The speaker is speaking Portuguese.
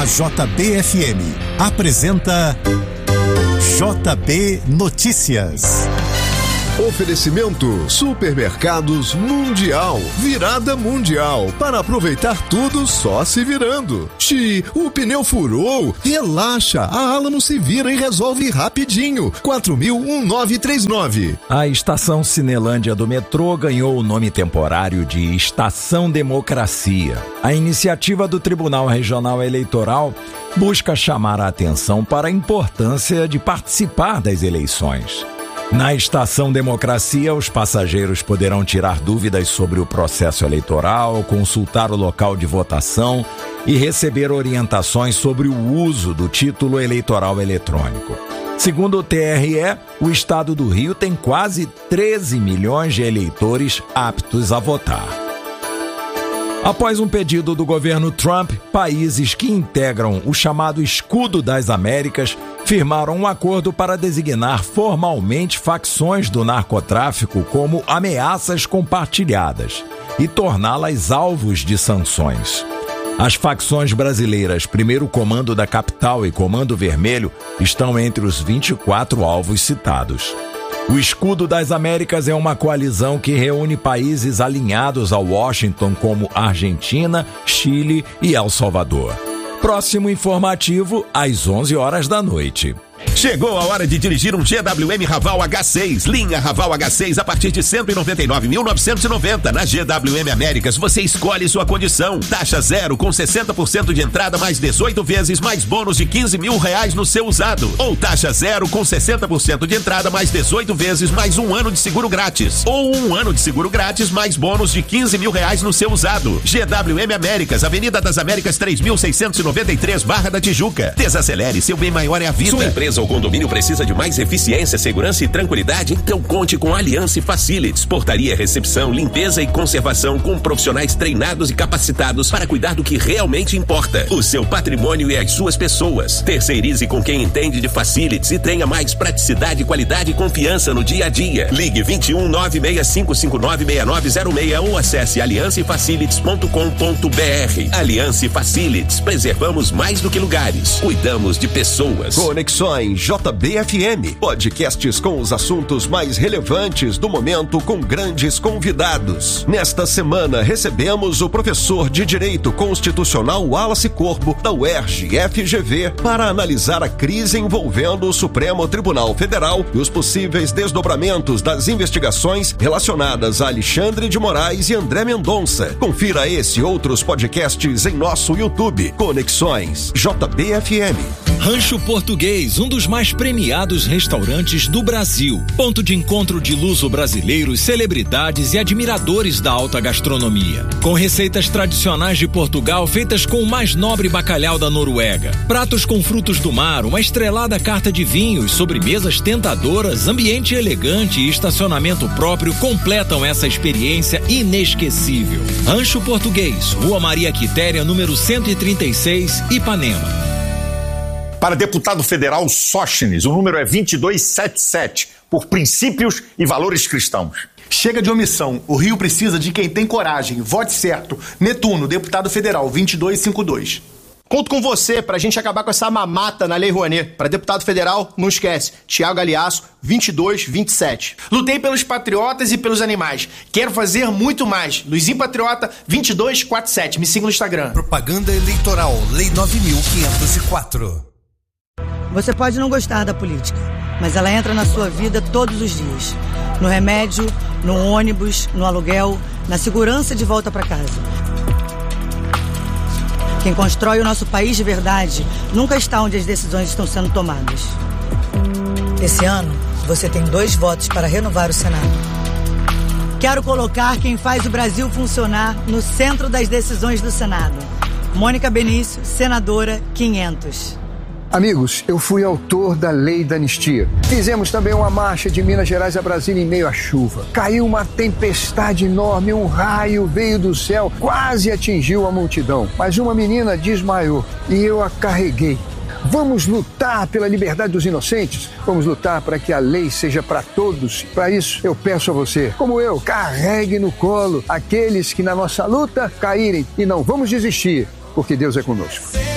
A JB-FM apresenta JB Notícias. Oferecimento Supermercados Mundial. Virada mundial. Para aproveitar tudo só se virando. O pneu furou. Relaxa. A Alamo se vira e resolve rapidinho. 4000-1939. A estação Cinelândia do metrô ganhou o nome temporário de Estação Democracia. A iniciativa do Tribunal Regional Eleitoral busca chamar a atenção para a importância de participar das eleições. Na Estação Democracia, os passageiros poderão tirar dúvidas sobre o processo eleitoral, consultar o local de votação e receber orientações sobre o uso do título eleitoral eletrônico. Segundo o TRE, o estado do Rio tem quase 13 milhões de eleitores aptos a votar. Após um pedido do governo Trump, países que integram o chamado Escudo das Américas firmaram um acordo para designar formalmente facções do narcotráfico como ameaças compartilhadas e torná-las alvos de sanções. As facções brasileiras Primeiro Comando da Capital e Comando Vermelho estão entre os 24 alvos citados. O Escudo das Américas é uma coalizão que reúne países alinhados a Washington como Argentina, Chile e El Salvador. Próximo informativo, às 11 horas da noite. Chegou a hora de dirigir um GWM Raval H6. Linha Raval H6 a partir de R$ 199.990. Na GWM Américas, você escolhe sua condição. Taxa zero com 60% de entrada mais 18 vezes mais bônus de R$15 mil no seu usado. Ou taxa zero com 60% de entrada mais 18 vezes mais um ano de seguro grátis. Ou um ano de seguro grátis mais bônus de R$15 mil no seu usado. GWM Américas, Avenida das Américas 3693, Barra da Tijuca. Desacelere, seu bem maior é a vida. Sua empresa ou condomínio precisa de mais eficiência, segurança e tranquilidade? Então conte com a Aliança Facilities. Portaria, recepção, limpeza e conservação com profissionais treinados e capacitados para cuidar do que realmente importa: o seu patrimônio e as suas pessoas. Terceirize com quem entende de facilities e tenha mais praticidade, qualidade e confiança no dia a dia. Ligue 21 96559 6906 ou acesse aliancefacilities.com.br. Aliança Facilities. Preservamos mais do que lugares. Cuidamos de pessoas. Conexões JB-FM, podcasts com os assuntos mais relevantes do momento com grandes convidados. Nesta semana recebemos o professor de Direito Constitucional Wallace Corbo, da UERJ-FGV, para analisar a crise envolvendo o Supremo Tribunal Federal e os possíveis desdobramentos das investigações relacionadas a Alexandre de Moraes e André Mendonça. Confira esse e outros podcasts em nosso YouTube. Conexões JB-FM. Rancho Português, um dos mais premiados restaurantes do Brasil. Ponto de encontro de luso-brasileiros, celebridades e admiradores da alta gastronomia. Com receitas tradicionais de Portugal feitas com o mais nobre bacalhau da Noruega. Pratos com frutos do mar, uma estrelada carta de vinhos, sobremesas tentadoras, ambiente elegante e estacionamento próprio completam essa experiência inesquecível. Rancho Português, Rua Maria Quitéria, número 136, Ipanema. Para deputado federal Sóstenes, o número é 2277, por princípios e valores cristãos. Chega de omissão. O Rio precisa de quem tem coragem. Vote certo. Netuno, deputado federal, 2252. Conto com você pra gente acabar com essa mamata na Lei Rouanet. Para deputado federal, não esquece, Thiago Galeasso, 2227. Lutei pelos patriotas e pelos animais. Quero fazer muito mais. Luizinho Patriota, 2247. Me siga no Instagram. Propaganda eleitoral, Lei 9.504. Você pode não gostar da política, mas ela entra na sua vida todos os dias. No remédio, no ônibus, no aluguel, na segurança de volta para casa. Quem constrói o nosso país de verdade nunca está onde as decisões estão sendo tomadas. Esse ano, você tem 2 votos para renovar o Senado. Quero colocar quem faz o Brasil funcionar no centro das decisões do Senado. Mônica Benício, senadora 500. Amigos, eu fui autor da Lei da Anistia. Fizemos também uma marcha de Minas Gerais a Brasília em meio à chuva. Caiu uma tempestade enorme, um raio veio do céu, quase atingiu a multidão. Mas uma menina desmaiou e eu a carreguei. Vamos lutar pela liberdade dos inocentes? Vamos lutar para que a lei seja para todos. Para isso, eu peço a você, como eu, carregue no colo aqueles que na nossa luta caírem e não vamos desistir, porque Deus é conosco.